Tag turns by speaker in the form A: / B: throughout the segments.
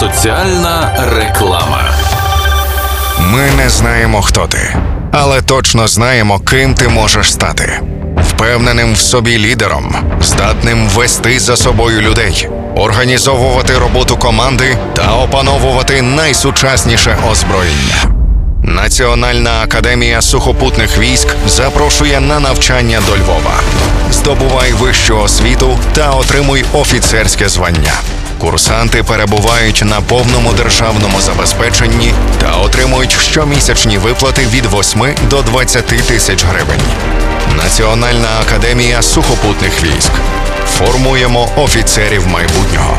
A: Соціальна реклама.
B: Ми не знаємо, хто ти, але точно знаємо, ким ти можеш стати. Впевненим в собі лідером, здатним вести за собою людей, організовувати роботу команди та опановувати найсучасніше озброєння. Національна академія сухопутних військ запрошує на навчання до Львова. Здобувай вищу освіту та отримуй офіцерське звання. Курсанти перебувають на повному державному забезпеченні та отримують щомісячні виплати від 8 до 20 тисяч гривень. Національна академія сухопутних військ. Формуємо офіцерів майбутнього.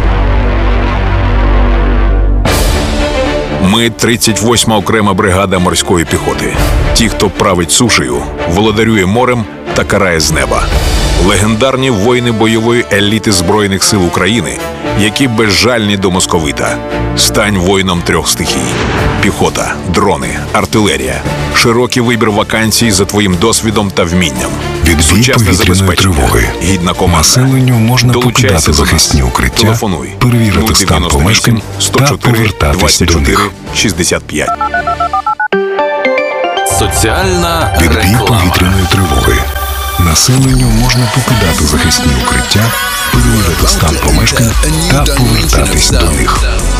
C: Ми 38-ма окрема бригада морської піхоти. Ті, хто править сушею, володарює морем та карає з неба. Легендарні воїни бойової еліти Збройних сил України, які безжальні до московита. Стань воїном 3 стихій. Піхота, дрони, артилерія. Широкий вибір вакансій за твоїм досвідом та вмінням.
D: Відбій повітряної тривоги.
C: Гідна команда.
D: Населенню можна
C: Долучайся
D: покидати
C: до нас.
D: захисні укриття,
C: Телефонуй.
D: перевірити стан
C: 098
D: помешкань
C: 104
D: та повертатись до
C: 24
D: них.
C: 65.
A: Соціальна
D: Відбій
A: реклама.
D: повітряної тривоги. Населенню можна покидати захисні укриття, перевірити стан помешкань та повертатись до них.